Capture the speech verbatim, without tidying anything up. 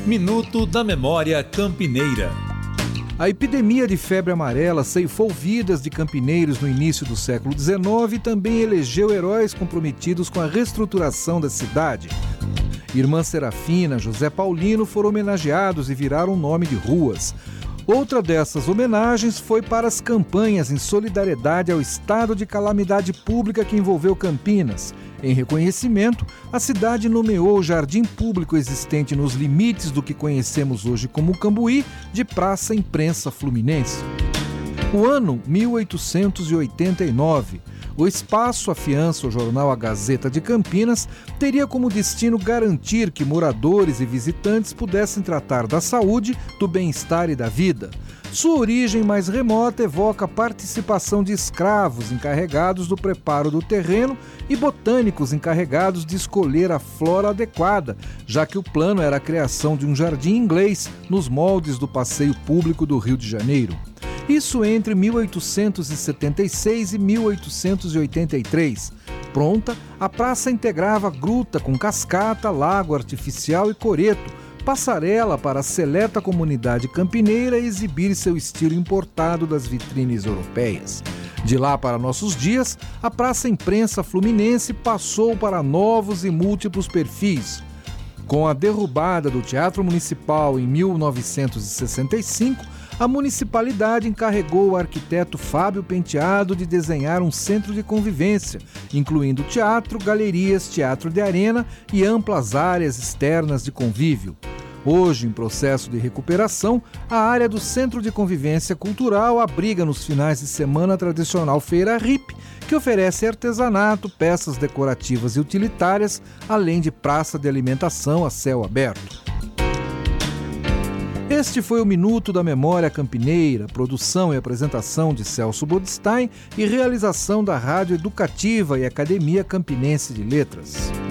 Minuto da Memória Campineira. A epidemia de febre amarela ceifou vidas de campineiros no início do século dezenove e também elegeu heróis comprometidos com a reestruturação da cidade. Irmã Serafina, José Paulino foram homenageados e viraram nome de ruas. Outra dessas homenagens foi para as campanhas em solidariedade ao estado de calamidade pública que envolveu Campinas. Em reconhecimento, a cidade nomeou o jardim público existente nos limites do que conhecemos hoje como Cambuí de Praça Imprensa Fluminense. O ano mil oitocentos e oitenta e nove. O espaço afiança o jornal A Gazeta de Campinas teria como destino garantir que moradores e visitantes pudessem tratar da saúde, do bem-estar e da vida. Sua origem mais remota evoca a participação de escravos encarregados do preparo do terreno e botânicos encarregados de escolher a flora adequada, já que o plano era a criação de um jardim inglês nos moldes do passeio público do Rio de Janeiro. Isso entre mil oitocentos e setenta e seis e mil oitocentos e oitenta e três. Pronta, a praça integrava gruta com cascata, lago artificial e coreto, passarela para a seleta comunidade campineira exibir seu estilo importado das vitrines europeias. De lá para nossos dias, a Praça Imprensa Fluminense passou para novos e múltiplos perfis. Com a derrubada do Teatro Municipal em mil novecentos e sessenta e cinco, a municipalidade encarregou o arquiteto Fábio Penteado de desenhar um centro de convivência, incluindo teatro, galerias, teatro de arena e amplas áreas externas de convívio. Hoje, em processo de recuperação, a área do Centro de Convivência Cultural abriga nos finais de semana a tradicional Feira R I P, que oferece artesanato, peças decorativas e utilitárias, além de praça de alimentação a céu aberto. Este foi o Minuto da Memória Campineira, produção e apresentação de Celso Bodstein e realização da Rádio Educativa e Academia Campinense de Letras.